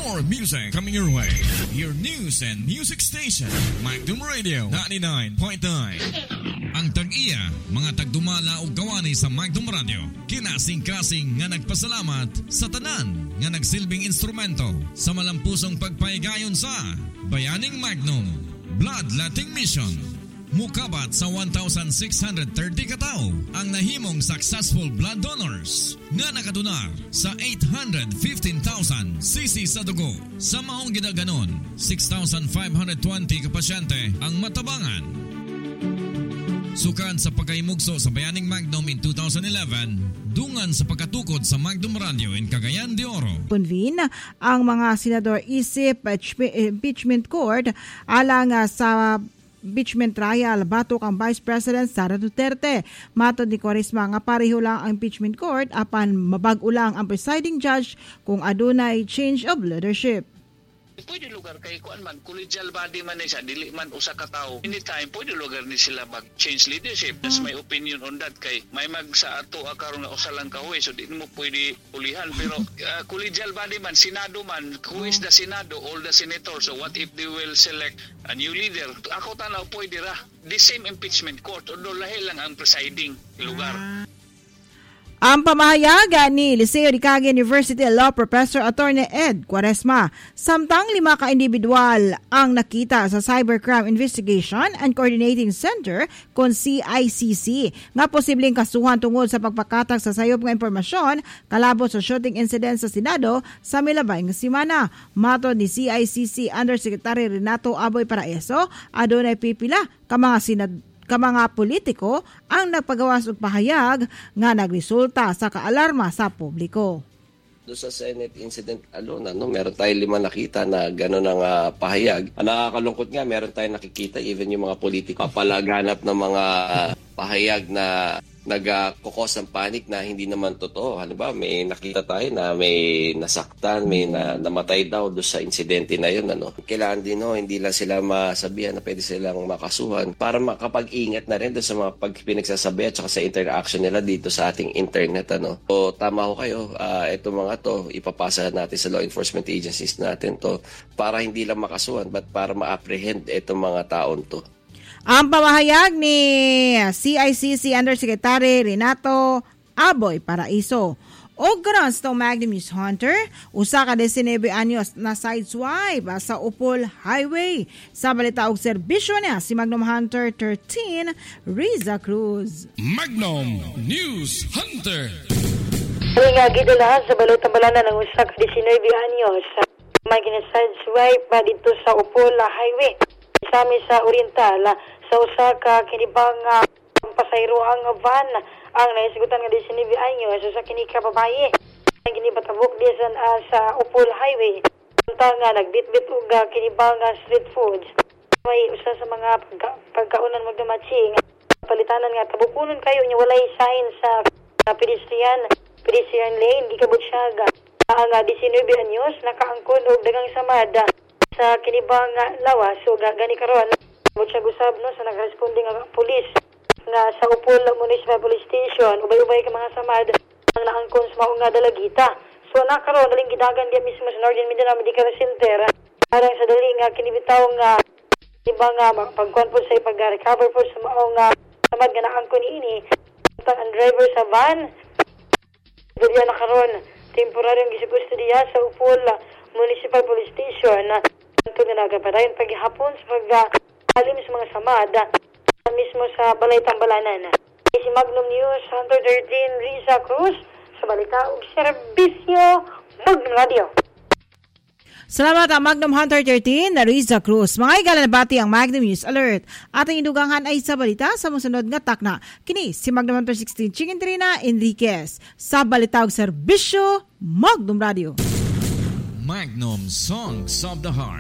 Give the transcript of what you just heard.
More music coming your way. Your news and music station, Magnum Radio 99.9. Ang tag-iya, mga tagdumala o gawani sa Magnum Radio. Kinasing-kasing nga nagpasalamat sa tanan nga nagsilbing instrumento sa malampusong pagpahigayon sa Bayaning Magnum Bloodletting Mission. Mukabat sa 1,630 katao ang nahimong successful blood donors nga nakadonar sa 815,000 cc sa dugo. Sa maong ginaganon, 6,520 kapasyente ang matabangan. Sukan sa pagkaimugso sa Bayaning Magnum in 2011, dungan sa pagkatukod sa Magnum Radio in Cagayan de Oro. Convene ang mga senador isip impeachment court alang sa impeachment trial batok ang Vice President Sara Duterte. Matod ni Quaresma nga pareho lang ang impeachment court apan mabag-o lang ang presiding judge kung adunay change of leadership. Pwede lugar kay kuan man collegial body man siya dili man usa ka tawo anytime pwede lugar ni sila mag change leadership. That's my opinion on that kay may mag sa ato karon nga usa lang kahoy so di mo pwede pulihan pero collegial body man senado man who is the senado all the senators so what if they will select a new leader ako tanaw pwede ra the same impeachment court although lahi lang ang presiding lugar. Ang pamahayag ni Liceo de Caguia University Law Professor Attorney Ed Quaresma, samtang 5 ka individual ang nakita sa Cybercrime Investigation and Coordinating Center kung CICC nga posibleng kasuhan tungod sa pagpakatak sa sayop nga impormasyon kalabot sa shooting incident sa Senado sa milabay nga semana. Matod ni CICC Undersecretary Renato Aboy Paraeso, adunay pipila ka mga politiko ang nagpagawas og pahayag nga nagresulta sa kaalarma sa publiko. Doon sa Senate incident alone, meron tayong 5 nakita na gano'n ang pahayag. Ang nakakalungkot nga, meron tayong nakikita even yung mga politiko palaghanap ng mga pahayag na nagkukos ng panic na hindi naman totoo. Halimbawa, may nakita tayo na may nasaktan, may namatay daw doon sa insidente na yun. Kailangan din, hindi lang sila masabihan na pwede silang makasuhan para makapag-ingat na rin doon sa mga pinagsasabi at saka sa interaction nila dito sa ating internet. So, tama ho kayo. Ito mga to, ipapasa natin sa law enforcement agencies natin to para hindi lang makasuhan but para ma-apprehend itong mga taon to. Ang pamahayag ni CICC Undersecretary Renato Aboy Paraiso. O grants to Magnum News Hunter, usa ka 19 anyos na sideswipe sa Upol Highway. Sa balita og serbisyo niya si Magnum Hunter 13, Riza Cruz. Magnum News Hunter. Ay nga gidulahan sa balot-balanan ng usa ka 19 anyos may gina-sideswipe dito sa Upol Highway. Isami sa Oriental sa usa ka kinibang pasayro ang van ang naisigutan nga 19 anyos sa kini ka babaye ang ginibatabok disan sa Upol Highway untang nga nagbitbit og kinibang street foods may usa sa mga pagkaunan magdamatsing palitanan nga tabukunon kayo nya walay sign sa pedestrian lane di kabot siya ang 19 anyos nakaangkon og dagang samada sa kinibang lawas so gani karon mo siya gusab sa nag-responding nga pulis nga sa Upol Municipal Police Station ubay-ubay ka mga samad ang naangkon sa maong nga dalagita so nakaroon daling gidagan diya mismo sa Northern Mindanao Medical Center alang sa dali nga kinibitaw nga ibang pagkuan po sa pag-recover po sa maong samad nga naangkon niini ang driver sa van diya nakaroon temporaryong gisigusto diya sa Upol Municipal Police Station ito nga nagapadayon paghihapon sa pag-alim sa mga samada mismo sa Balay Tambalanan. Si Magnum News Hunter 13 Riza Cruz sa balita ug serbisyo Magnum Radio. Salamat ang Magnum Hunter 13 na Riza Cruz. Mga igalan na bati ang Magnum News Alert. Ating indugangan ay sa balita sa musunod nga takna. Kini si Magnum Hunter 16 Chiquintrina Enriquez sa balita ug serbisyo Magnum Radio. Magnum Songs of the Heart.